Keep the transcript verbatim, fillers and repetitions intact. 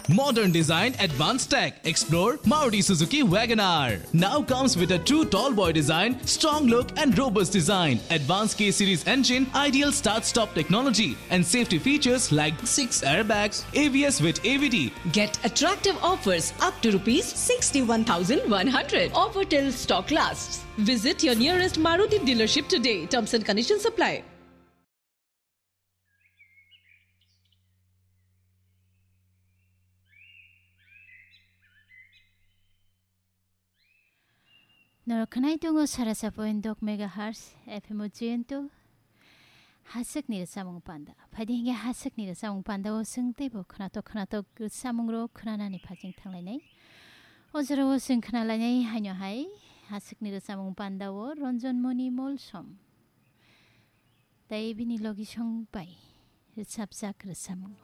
Modern design, advanced tech. Explore Maruti Suzuki WagonR. Now comes with a true tall boy design, strong look and robust design. Advanced K-series engine, ideal start-stop technology and safety features like six airbags, A B S with A V D. Get attractive offers up to rupees sixty-one thousand one hundred. Offer till stock lasts. Visit your nearest Maruti dealership today. Terms and conditions apply. Norokanay tungo sara sa poindok megahertz F M Ojento hasik ni samung panda phadi hinga hasik ni samung panda o singte bo khana to khana to samung ro khana ni phajing thanglai nei ojaro o sing khana lai nei haino hai hasik ni samung panda o Ranjan Moni Molsom dai bini logi song pai sapsak samung